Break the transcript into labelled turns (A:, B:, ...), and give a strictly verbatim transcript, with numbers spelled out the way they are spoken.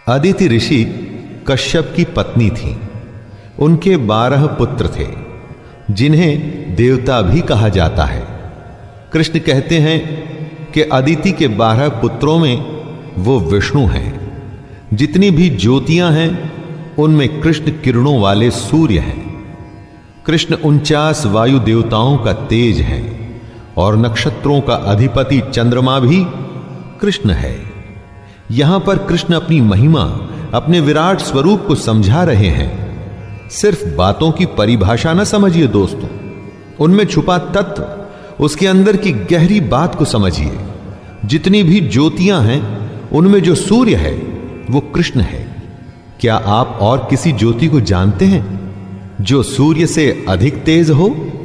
A: अदिति ऋषि कश्यप की पत्नी थी। उनके बारह पुत्र थे, जिन्हें देवता भी कहा जाता है। कृष्ण कहते हैं कि अदिति के बारह पुत्रों में वो विष्णु हैं। जितनी भी ज्योतियां हैं उनमें कृष्ण किरणों वाले सूर्य हैं। कृष्ण उनचास वायु देवताओं का तेज है और नक्षत्रों का अधिपति चंद्रमा भी कृष्ण है। यहां पर कृष्ण अपनी महिमा, अपने विराट स्वरूप को समझा रहे हैं। सिर्फ बातों की परिभाषा न समझिए दोस्तों, उनमें छुपा तत्व, उसके अंदर की गहरी बात को समझिए। जितनी भी ज्योतियां हैं उनमें जो सूर्य है वो कृष्ण है। क्या आप और किसी ज्योति को जानते हैं जो सूर्य से अधिक तेज हो?